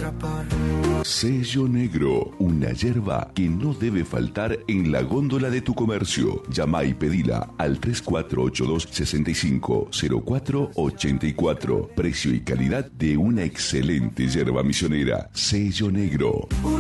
atrapar. Sello Negro, una yerba que no debe faltar en la góndola de tu comercio. Llama y pedila al 3482-650484. Precio y calidad de una excelente yerba misionera. Sello Negro.